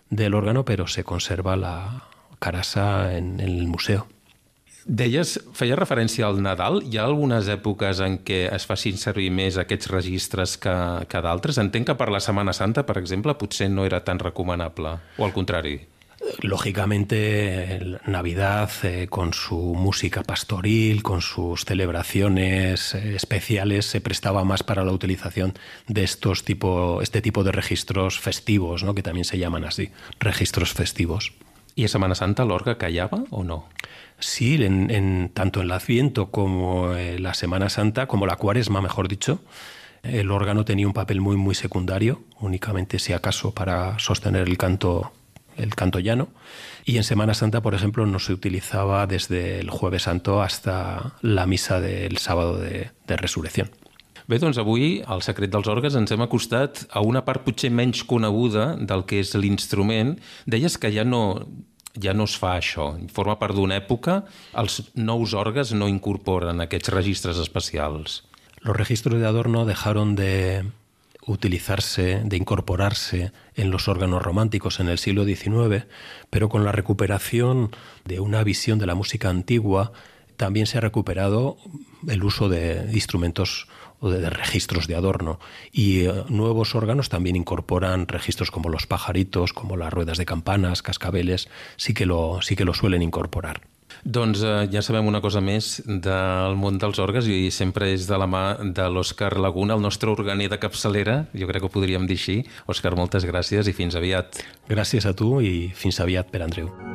del órgano, pero se conserva la carassa en el museo. Deies, feia referència al Nadal. Hi ha algunes èpoques en què es facin servir més aquests registres que d'altres? Entenc que per la Setmana Santa, per exemple, potser no era tan recomanable, o al contrari. Lógicamente, Navidad, con su música pastoril, con sus celebraciones especiales, se prestaba más para la utilización de este tipo de registros festivos, ¿no? Que también se llaman así, registros festivos. ¿Y a Semana Santa l'orgue callava o no? Sí, tanto en el Adviento como la Semana Santa, como la Cuaresma, mejor dicho, el órgano tenía un papel muy, muy secundario, únicamente si acaso para sostener el canto llano. Y en Semana Santa, por ejemplo, no se utilizaba desde el Jueves Santo hasta la misa del sábado de Resurrección. Bé, doncs avui, al Secret dels Orgues, ens hem acostat a una part potser menys coneguda del que és l'instrument. Deies que ja no es fa això. Forma part d'una època. Els nous orgues no incorporen aquests registres especials. Los registros de adorno dejaron de utilizarse, de incorporarse en los órganos románticos en el siglo XIX, pero con la recuperación de una visión de la música antigua también se ha recuperado el uso de instrumentos o de registros de adorno, y nuevos órganos también incorporan registros como los pajaritos, como las ruedas de campanas, cascabeles, sí que lo suelen incorporar. Doncs ja sabem una cosa més del món dels orgues, i sempre és de la mà de l'Òscar Laguna, el nostre organer de capçalera, jo crec que ho podríem dir així. Òscar, moltes gràcies i fins aviat. Gràcies a tu i fins aviat, Pere Andreu.